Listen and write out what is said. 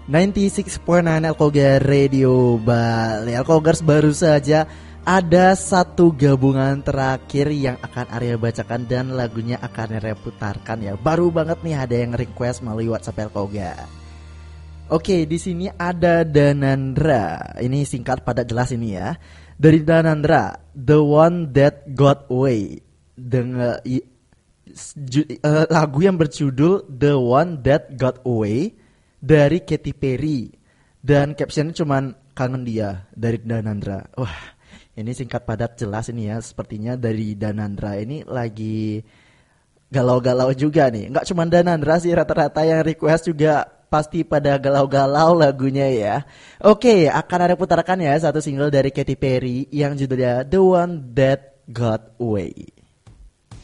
96.9 Alkogar Radio Bali. Alkogars, baru saja ada satu gabungan terakhir yang akan Arya bacakan dan lagunya akan Arya putarkan ya. Baru banget nih ada yang request melalui WhatsApp Alkogar. Oke, di sini ada Danandra. Ini singkat padat jelas ini ya. Dari Danandra, The One That Got Away. Dengan lagu yang berjudul The One That Got Away dari Katy Perry, dan captionnya cuman kangen dia dari Danandra. Wah, ini singkat padat jelas ini ya. Sepertinya dari Danandra ini lagi galau-galau juga nih. Nggak cuman Danandra sih, rata-rata yang request juga pasti pada galau-galau lagunya ya. Oke, akan ada putarkan ya satu single dari Katy Perry yang judulnya The One That Got Away.